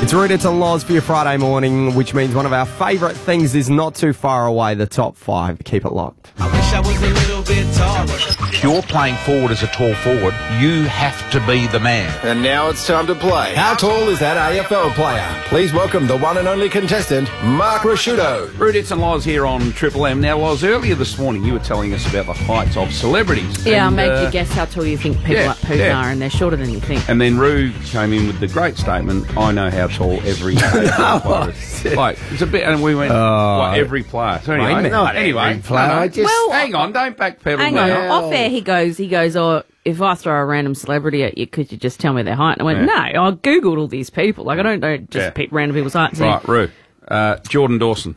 It's Rudits and Laws for your Friday morning, which means one of our favourite things is not too far away, the top 5. Keep it locked. I wish I was a little bit taller. If you're playing forward as a tall forward, you have to be the man. And now it's time to play. How tall is that AFL player? Please welcome the one and only contestant, Mark Rasciuto. Rudits and Loz here on Triple M. Now, Loz, earlier this morning you were telling us about the heights of celebrities. Yeah, I'll and, make you guess how tall you think people like Putin are, and they're shorter than you think. And then Roo came in with the great statement, I know how tall every AFL player is. Like, it's a bit, and we went, every player. So anyway, hang on, don't backpedal. Hang on, off air he goes, oh, if I throw a random celebrity at you, could you just tell me their height? And I went, no, I Googled all these people. Like, I don't just pick random people's heights. Right, Roo. Jordan Dawson.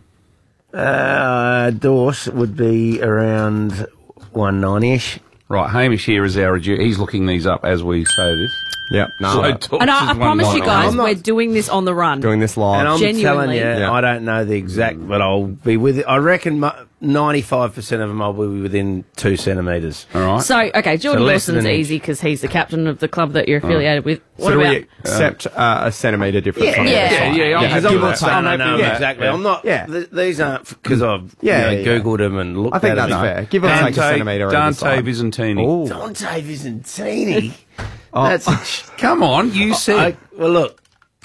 Dorse would be around 190-ish. Right, Hamish here is our review. He's looking these up as we say this. Yep. No. And I promise you guys, we're doing this on the run. Doing this live. And I'm Genuinely. telling you, I don't know the exact, but I'll be with it. I reckon 95% of them I'll be within 2 centimetres. All right. So, okay, Jordan less Dawson's than easy because he's the captain of the club that you're affiliated with. What So do about... we accept a centimetre difference on Yeah. either side? Because give or I take. don't know exactly. I'm not. Yeah. These aren't because I've Googled them and looked I think at that's them. fair. Give or take a centimetre either Dante side. Vizentini. Ooh. Dante Vizentini. That's Come on, you said. Well, look.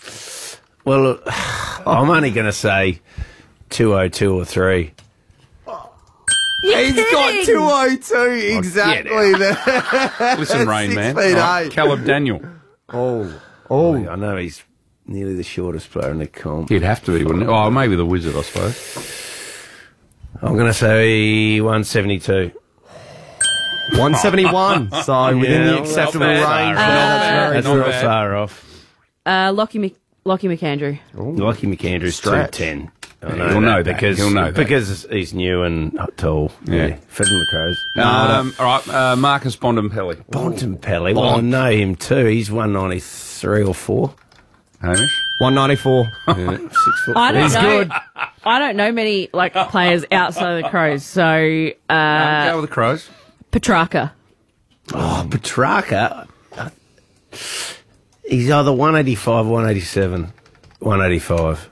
I'm only going to say 202 or 3. He's got 202 exactly there. Listen, Rain 6 Man. feet Right. 8. Caleb Daniel. I know he's nearly the shortest player in the comp. He'd have to be, wouldn't he? Oh, maybe the Wizard, I suppose. I'm going to say 172. 171. So within the acceptable range. That's real far off. Lockie McAndrew. Lucky McAndrew's Stretch. 210. He'll know that. He'll know that. Because he's new and tall. Yeah. Fed him the Crows. All right, Marcus Bontempelli. Bontempelli. Well, I know him too. He's 193 or 4. Hamish? 194. 6 foot. I don't know many players outside of the Crows. So Go with the Crows. Petrarca. Oh, Petrarca. He's either 185 or 187. 185.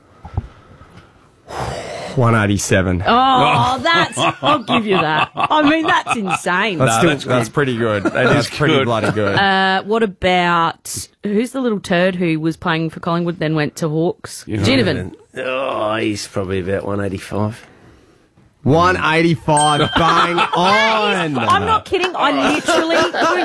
187. Oh, I'll give you that. I mean, that's insane. That's pretty good. That's pretty good. bloody good. What about, who's the little turd who was playing for Collingwood, then went to Hawks? Ginnivan. Oh, he's probably about 185. 185. Bang on. I'm not kidding. I literally